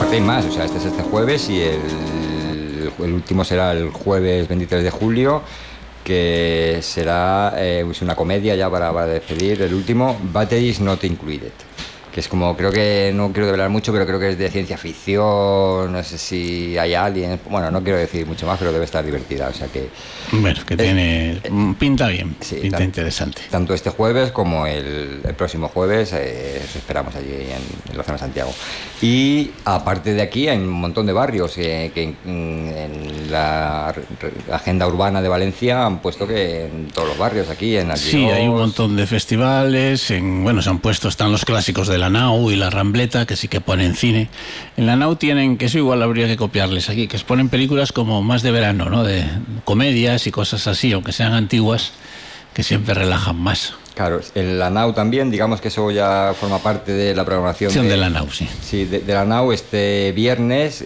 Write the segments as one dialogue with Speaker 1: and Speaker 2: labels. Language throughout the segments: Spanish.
Speaker 1: aparte hay más, o sea, este es este jueves y el último será el jueves 23 de julio, que será es una comedia ya para despedir. El último, Batteries Not Included, que es como, creo que, no quiero develar mucho, pero creo que es de ciencia ficción, no sé si hay aliens, bueno, no quiero decir mucho más, pero debe estar divertida, o sea que...
Speaker 2: Bueno, que tiene... pinta bien, sí, pinta interesante.
Speaker 1: Tanto este jueves como el próximo jueves, os esperamos allí en la zona de Santiago. Y aparte de aquí hay un montón de barrios que en la agenda urbana de Valencia han puesto que en todos los barrios aquí, en Algiros...
Speaker 2: Sí, hay un montón de festivales, bueno, se han puesto, están los clásicos de la Nau y la Rambleta, que sí que ponen cine. En la Nau tienen, que eso igual habría que copiarles aquí, que ponen películas como más de verano, ¿no? De comedias y cosas así, aunque sean antiguas, que siempre relajan más.
Speaker 1: Claro, en la Nau también, digamos que eso ya forma parte de la programación
Speaker 2: de la Nau, sí.
Speaker 1: Sí, de la Nau. Este viernes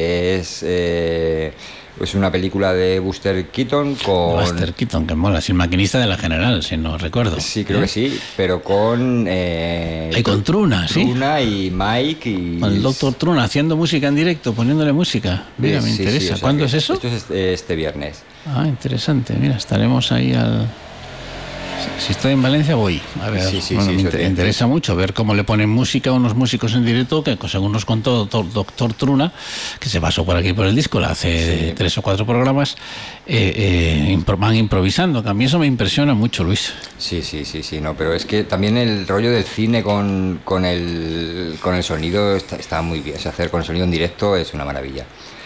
Speaker 1: es una película de Buster Keaton con...
Speaker 2: Buster Keaton, que mola, es el maquinista de la General, si no recuerdo.
Speaker 1: Sí, creo que sí, pero con...
Speaker 2: y con Truna, sí.
Speaker 1: Truna y Mike y...
Speaker 2: Con el Dr. Truna haciendo música en directo, poniéndole música. Mira, me interesa.
Speaker 1: O sea,
Speaker 2: ¿Cuándo es eso?
Speaker 1: Esto es este viernes.
Speaker 2: Ah, interesante. Mira, estaremos ahí al... Si estoy en Valencia voy a ver. Me interesa mucho ver cómo le ponen música a unos músicos en directo, que según nos contó Doctor Truna, que se pasó por aquí por el disco hace 3 o 4 programas, van improvisando, que a mí eso me impresiona mucho, Luis.
Speaker 1: Sí, no, pero es que también el rollo del cine con el sonido está muy bien, hacer con el sonido en directo es una maravilla.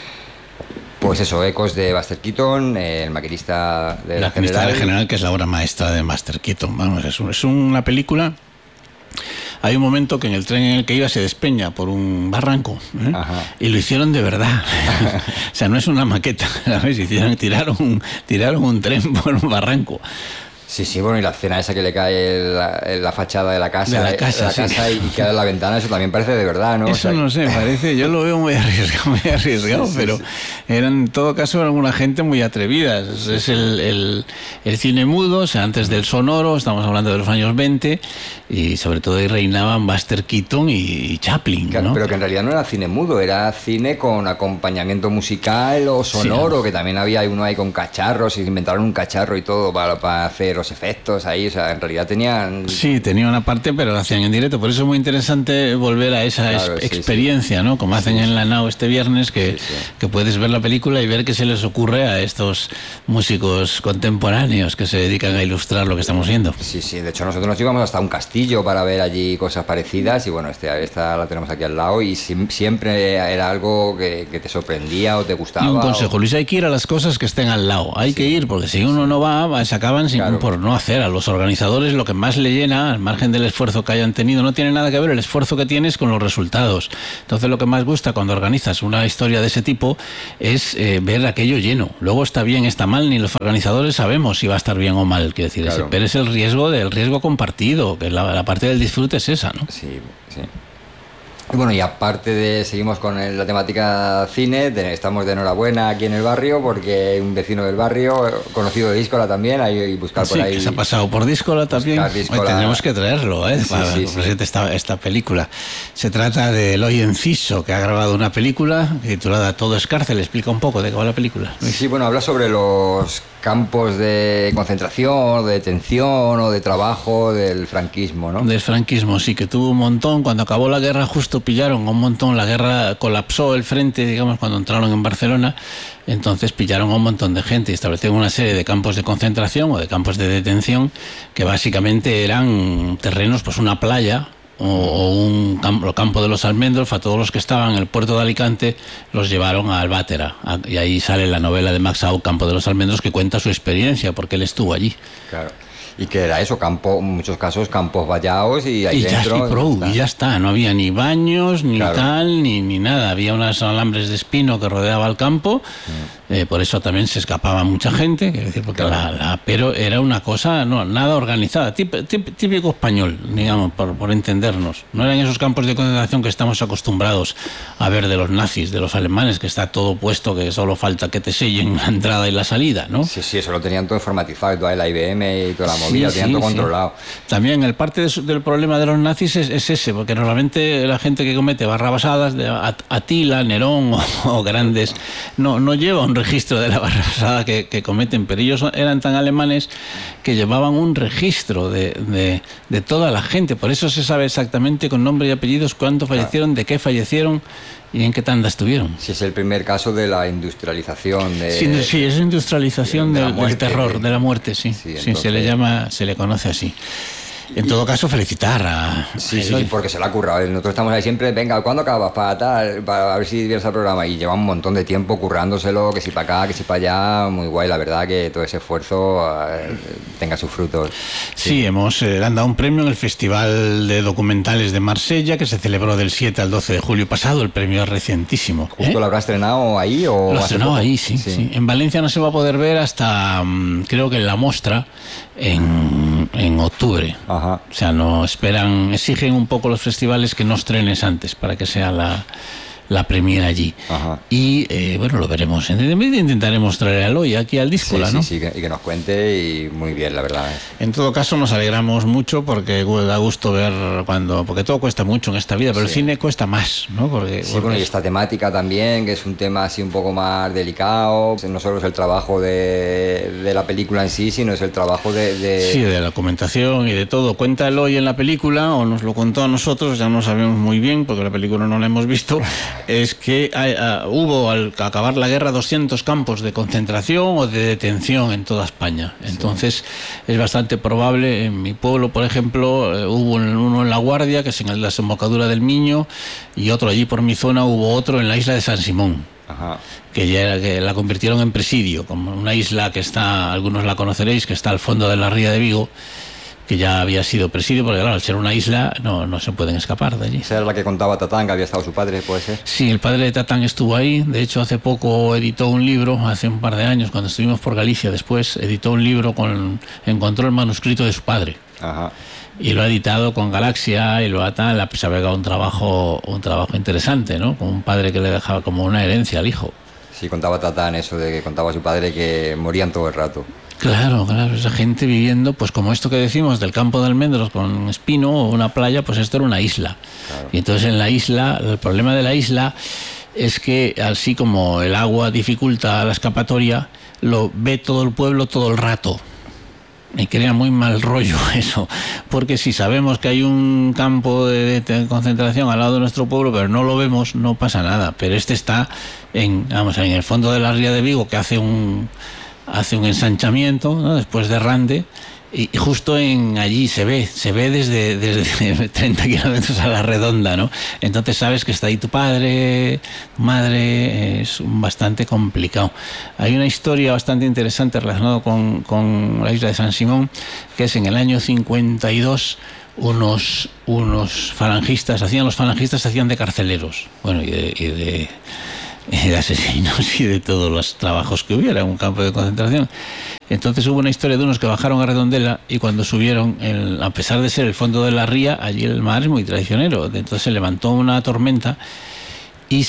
Speaker 1: Pues eso, ecos de Buster Keaton, el maquinista de la
Speaker 2: General, que es la obra maestra de Buster Keaton. Vamos, es una película. Hay un momento que en el tren en el que iba se despeña por un barranco, y lo hicieron de verdad. O sea, no es una maqueta, ¿sabes? Tiraron un tren por un barranco.
Speaker 1: Sí, bueno, y la escena esa que le cae la fachada de la casa,
Speaker 2: sí.
Speaker 1: Y queda en la ventana, eso también parece de verdad, ¿no?
Speaker 2: Eso, o sea, no sé, parece, yo lo veo muy arriesgado, sí, pero eran en todo caso alguna gente muy atrevida. Es el cine mudo, o sea, antes del sonoro, estamos hablando de los años 20, y sobre todo ahí reinaban Buster Keaton y Chaplin,
Speaker 1: claro,
Speaker 2: ¿no?
Speaker 1: Pero que en realidad no era cine mudo, era cine con acompañamiento musical o sonoro, que también había uno ahí con cacharros, y inventaron un cacharro y todo para hacer los efectos ahí, o sea, en realidad tenían...
Speaker 2: Sí, tenía una parte, pero lo hacían en directo, por eso es muy interesante volver a esa experiencia, ¿no? Como hacen en la Nau este viernes, que puedes ver la película y ver qué se les ocurre a estos músicos contemporáneos que se dedican a ilustrar lo que estamos viendo.
Speaker 1: Sí, de hecho nosotros nos íbamos hasta un castillo para ver allí cosas parecidas, y bueno, esta la tenemos aquí al lado, y siempre era algo que te sorprendía o te gustaba.
Speaker 2: Y un consejo, Luis, hay que ir a las cosas que estén al lado, hay que ir, porque si uno no va, se acaban por no hacer. A los organizadores lo que más le llena, al margen del esfuerzo que hayan tenido, no tiene nada que ver el esfuerzo que tienes con los resultados. Entonces lo que más gusta cuando organizas una historia de ese tipo es ver aquello lleno. Luego está bien, está mal, ni los organizadores sabemos si va a estar bien o mal, quiero decir, pero es el riesgo compartido, que la parte del disfrute es esa, ¿no?
Speaker 1: Sí. Y bueno, y aparte seguimos con la temática cine, estamos de enhorabuena aquí en el barrio, porque un vecino del barrio, conocido de Díscola también, hay buscar por ahí...
Speaker 2: que se ha pasado por Díscola también. Tendremos que traerlo, para que presente esta película. Se trata de Eloy Enciso, que ha grabado una película titulada Todo es cárcel. Explica un poco de qué va la película, Luis.
Speaker 1: Sí, bueno, habla sobre los campos de concentración, de detención o de trabajo del franquismo, ¿no?
Speaker 2: Del franquismo, sí, que tuvo un montón. Cuando acabó la guerra justo pillaron un montón, la guerra colapsó el frente, digamos, cuando entraron en Barcelona, entonces pillaron a un montón de gente y establecieron una serie de campos de concentración o de campos de detención que básicamente eran terrenos, pues una playa o un campo de los Almendros. A todos los que estaban en el puerto de Alicante los llevaron a Albátera, y ahí sale la novela de Max Aub, Campo de los Almendros, que cuenta su experiencia porque él estuvo allí.
Speaker 1: Claro. Y que era eso, en muchos casos campos vallados, y ahí dentro...
Speaker 2: Y ya está, no había ni baños, ni tal, ni nada. Había unos alambres de espino que rodeaba el campo, Por eso también se escapaba mucha gente, quiero decir, porque pero era una cosa nada organizada, típico español, digamos, por entendernos. No eran esos campos de concentración que estamos acostumbrados a ver de los nazis, de los alemanes, que está todo puesto, que solo falta que te sellen la entrada y la salida, ¿no?
Speaker 1: Sí, eso lo tenían todo informatizado, toda la IBM y toda la movida, tenían todo controlado.
Speaker 2: También el parte del problema de los nazis es ese, porque normalmente la gente que comete barrabasadas, Atila, Nerón o grandes, no lleva un registro de la barrabasada que cometen, pero ellos eran tan alemanes que llevaban un registro de toda la gente. Por eso se sabe exactamente con nombre y apellidos cuánto fallecieron, de qué fallecieron y en qué tanda estuvieron.
Speaker 1: Sí, es el primer caso de la industrialización.
Speaker 2: Sí, es industrialización del terror, de la muerte, sí. Entonces, se le conoce así. En todo caso, felicitar a...
Speaker 1: Sí, porque se lo ha currado. Nosotros estamos ahí siempre, venga, ¿cuándo acabas? Para ver si diviertes el programa. Y lleva un montón de tiempo currándoselo, que si para acá, que si para allá. Muy guay, la verdad, que todo ese esfuerzo tenga sus frutos.
Speaker 2: Sí, le han dado un premio en el Festival de Documentales de Marsella, que se celebró del 7 al 12 de julio pasado. El premio es recientísimo.
Speaker 1: ¿Justo lo habrá estrenado ahí? O
Speaker 2: lo ha estrenado ahí, sí. En Valencia no se va a poder ver hasta, creo que en la Mostra, en octubre.
Speaker 1: Ajá.
Speaker 2: O sea, exigen un poco los festivales que no estrenes antes para que sea la premiere allí.
Speaker 1: Ajá.
Speaker 2: Y bueno, lo veremos. Intentaremos traer a Eloy aquí al Díscola, ¿no?
Speaker 1: Sí, y que nos cuente, y muy bien, la verdad.
Speaker 2: En todo caso, nos alegramos mucho porque da gusto ver porque todo cuesta mucho en esta vida, pero el cine cuesta más, ¿no? Porque
Speaker 1: y esta temática también, que es un tema así un poco más delicado. No solo es el trabajo de la película en sí, sino es el trabajo
Speaker 2: Sí, de la documentación y de todo. Cuenta Eloy en la película, o nos lo contó a nosotros, ya no sabemos muy bien, porque la película no la hemos visto. Es que hubo, al acabar la guerra, 200 campos de concentración o de detención en toda España. Entonces, es bastante probable. En mi pueblo, por ejemplo, hubo uno en La Guardia, que es en la desembocadura del Miño, y otro allí por mi zona, hubo otro en la isla de San Simón.
Speaker 1: Ajá.
Speaker 2: Que la convirtieron en presidio, como una isla que está, algunos la conoceréis, que está al fondo de la ría de Vigo, que ya había sido presidio, porque claro, al ser una isla no se pueden escapar de allí.
Speaker 1: ¿Esa era la que contaba Tatán, que había estado su padre, puede ser?
Speaker 2: Sí, el padre de Tatán estuvo ahí. De hecho, hace poco editó un libro, hace un par de años, cuando estuvimos por Galicia después, editó un libro, encontró el manuscrito de su padre.
Speaker 1: Ajá.
Speaker 2: Y lo ha editado con Galaxia, y se ha pegado un trabajo interesante, ¿no? Con un padre que le dejaba como una herencia al hijo.
Speaker 1: Sí, contaba Tatán eso, de que contaba a su padre que morían todo el rato.
Speaker 2: Claro, esa gente viviendo, pues como esto que decimos del campo de almendros con espino o una playa, pues esto era una isla. Claro. Y entonces en la isla, el problema de la isla es que así como el agua dificulta la escapatoria, lo ve todo el pueblo todo el rato. Me crea muy mal rollo eso, porque si sabemos que hay un campo de concentración al lado de nuestro pueblo, pero no lo vemos, no pasa nada. Pero este está en el fondo de la ría de Vigo, que hace un ensanchamiento, ¿no? Después de Rande, y justo allí se ve desde 30 kilómetros a la redonda, ¿no? Entonces sabes que está ahí tu padre, tu madre. Es bastante complicado. Hay una historia bastante interesante relacionada con la isla de San Simón, que es en el año 52. Unos falangistas hacían de carceleros, bueno, y de asesinos y de todos los trabajos que hubiera en un campo de concentración. Entonces hubo una historia de unos que bajaron a Redondela, y cuando subieron, a pesar de ser el fondo de la ría, allí el mar es muy traicionero. Entonces se levantó una tormenta y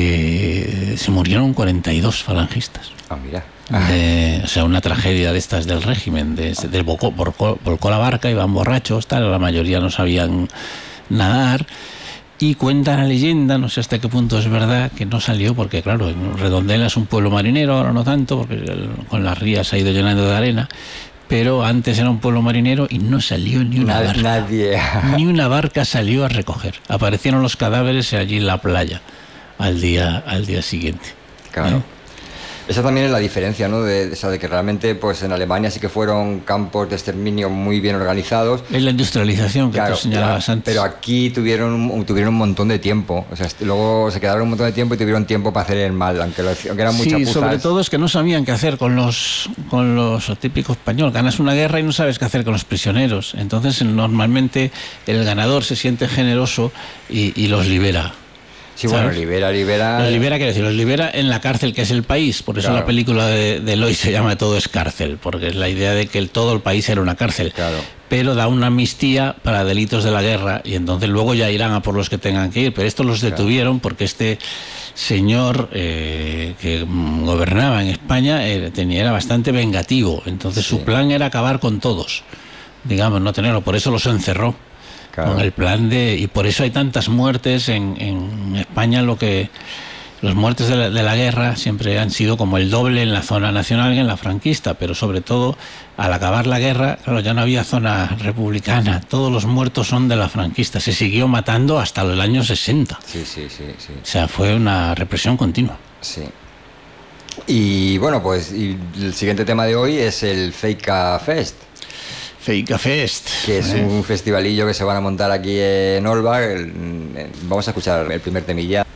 Speaker 2: se murieron 42 falangistas.
Speaker 1: Ah, mira.
Speaker 2: O sea, una tragedia de estas del régimen. Volcó la barca, iban borrachos, la mayoría no sabían nadar. Y cuenta la leyenda, no sé hasta qué punto es verdad, que no salió, porque claro, Redondela es un pueblo marinero, ahora no tanto, porque con las rías se ha ido llenando de arena, pero antes era un pueblo marinero y no salió ni una barca.
Speaker 1: Nadie.
Speaker 2: Ni una barca salió a recoger. Aparecieron los cadáveres allí en la playa al día siguiente.
Speaker 1: Claro. Esa también es la diferencia, ¿no? De que realmente, pues en Alemania sí que fueron campos de exterminio muy bien organizados.
Speaker 2: Es la industrialización que tú señalabas antes.
Speaker 1: Pero aquí tuvieron un montón de tiempo. O sea, luego se quedaron un montón de tiempo y tuvieron tiempo para hacer el mal, aunque eran muchas chapuzas.
Speaker 2: Sí, sobre todo es que no sabían qué hacer con los típicos españoles. Ganas una guerra y no sabes qué hacer con los prisioneros. Entonces, normalmente el ganador se siente generoso y los libera.
Speaker 1: Sí, bueno, libera.
Speaker 2: Los libera, quiero decir, los libera en la cárcel que es el país. Por eso
Speaker 1: Claro.
Speaker 2: la película de Eloy se llama Todo es cárcel, porque es la idea de que todo el país era una cárcel.
Speaker 1: Claro.
Speaker 2: Pero da una amnistía para delitos de la guerra y entonces luego ya irán a por los que tengan que ir. Pero estos los detuvieron porque este señor que gobernaba en España era bastante vengativo. Entonces
Speaker 1: Sí.
Speaker 2: su plan era acabar con todos, digamos, no tenerlo. Por eso los encerró.
Speaker 1: Claro.
Speaker 2: Con el plan y por eso hay tantas muertes en España. Los muertes de la guerra siempre han sido como el doble en la zona nacional que en la franquista, pero sobre todo al acabar la guerra, claro, ya no había zona republicana, todos los muertos son de la franquista, se siguió matando hasta el año 60.
Speaker 1: Sí.
Speaker 2: O sea, fue una represión continua.
Speaker 1: Sí. Y bueno, pues y el siguiente tema de hoy es el Feica Fest,
Speaker 2: Feica Fest.
Speaker 1: que es un festivalillo que se van a montar aquí en Olva. Vamos a escuchar el primer temilla.